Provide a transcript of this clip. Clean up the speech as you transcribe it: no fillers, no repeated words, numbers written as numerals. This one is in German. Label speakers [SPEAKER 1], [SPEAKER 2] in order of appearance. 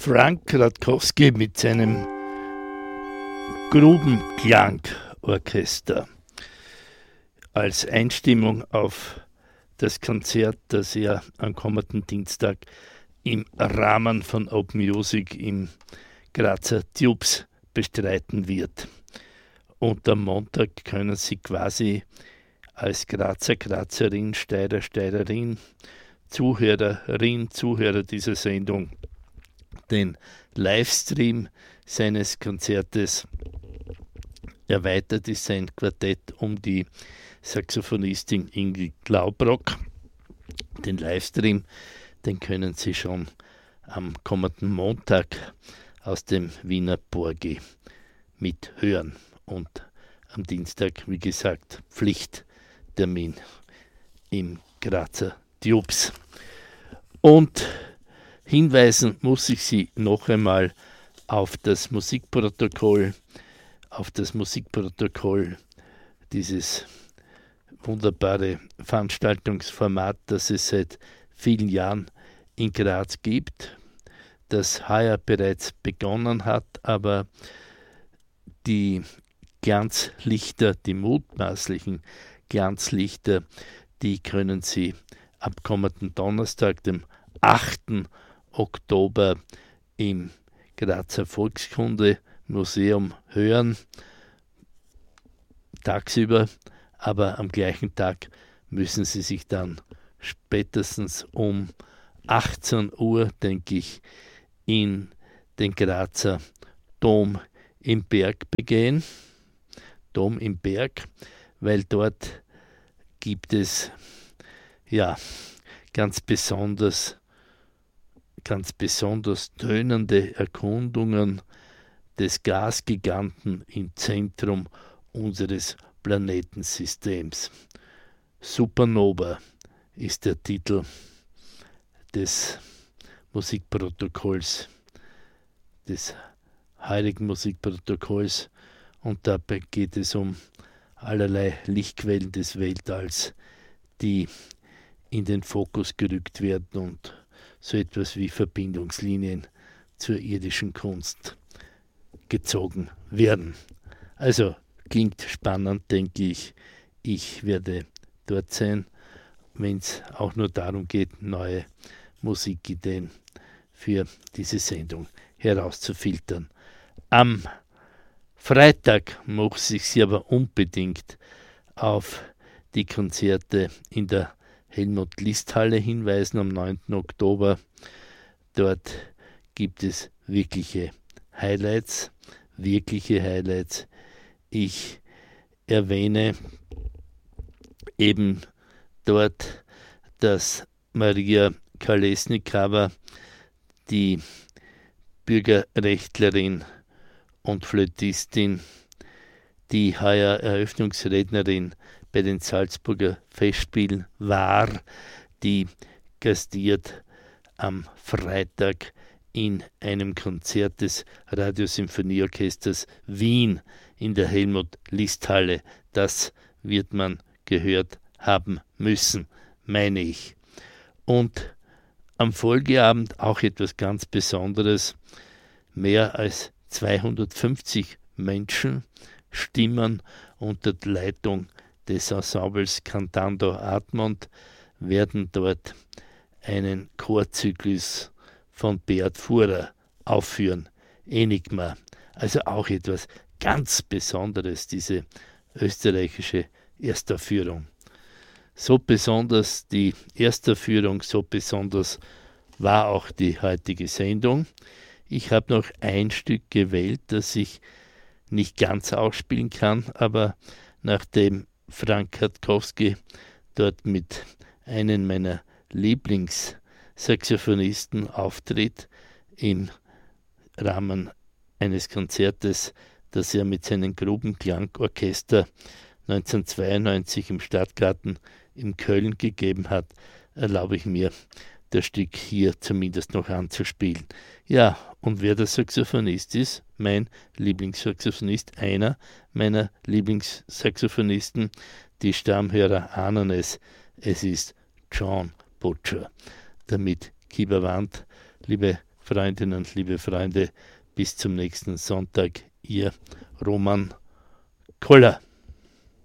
[SPEAKER 1] Frank Radkowski mit seinem Grubenklangorchester als Einstimmung auf das Konzert, das er am kommenden Dienstag im Rahmen von Open Music im Grazer Tubes bestreiten wird. Und am Montag können Sie quasi als Grazerin, Steirerin, Zuhörer dieser Sendung den Livestream seines Konzertes erweitert ist sein Quartett um die Saxophonistin Ingrid Glaubrock. Den Livestream, den können Sie schon am kommenden Montag aus dem Wiener Borgi mithören. Und am Dienstag, wie gesagt, Pflichttermin im Grazer Tubes. Und hinweisen muss ich Sie noch einmal auf das Musikprotokoll, dieses wunderbare Veranstaltungsformat, das es seit vielen Jahren in Graz gibt, das heuer bereits begonnen hat, aber die Glanzlichter, die mutmaßlichen Glanzlichter, die können Sie ab kommenden Donnerstag, dem 8. Oktober im Grazer Volkskundemuseum hören, tagsüber, aber am gleichen Tag müssen Sie sich dann spätestens um 18 Uhr, denke ich, in den Grazer Dom im Berg begehen. Dom im Berg, weil dort gibt es ganz besonders tönende Erkundungen des Gasgiganten im Zentrum unseres Planetensystems. Supernova ist der Titel des Musikprotokolls, des heiligen Musikprotokolls, und dabei geht es um allerlei Lichtquellen des Weltalls, die in den Fokus gerückt werden und so etwas wie Verbindungslinien zur irdischen Kunst gezogen werden. Also klingt spannend, denke ich. Ich werde dort sein, wenn es auch nur darum geht, neue Musikideen für diese Sendung herauszufiltern. Am Freitag muss ich Sie aber unbedingt auf die Konzerte in der Helmut-List-Halle hinweisen am 9. Oktober. Dort gibt es wirkliche Highlights. Ich erwähne eben dort, dass Maria Kolesnikava, die Bürgerrechtlerin und Flötistin, die heuer Eröffnungsrednerin bei den Salzburger Festspielen war, die gastiert am Freitag in einem Konzert des Radiosymphonieorchesters Wien in der Helmut-List-Halle. Das wird man gehört haben müssen, meine ich. Und am Folgeabend auch etwas ganz Besonderes. Mehr als 250 Menschen, Stimmen unter der Leitung des Ensembles Cantando Admont, werden dort einen Chorzyklus von Beat Fuhrer aufführen. Enigma. Also auch etwas ganz Besonderes, diese österreichische Erstaufführung. So besonders die Erstaufführung, so besonders war auch die heutige Sendung. Ich habe noch ein Stück gewählt, das ich nicht ganz ausspielen kann, aber nachdem Frank Radkowski dort mit einem meiner Lieblingssaxophonisten auftritt im Rahmen eines Konzertes, das er mit seinem Grubenklangorchester 1992 im Stadtgarten in Köln gegeben hat, erlaube ich mir, das Stück hier zumindest noch anzuspielen. Ja, und wer der Saxophonist ist, mein Lieblingssaxophonist, einer meiner Lieblingssaxophonisten, die Stammhörer ahnen es, es ist John Butcher. Damit Kieberwand, liebe Freundinnen, liebe Freunde, bis zum nächsten Sonntag, Ihr Roman Koller.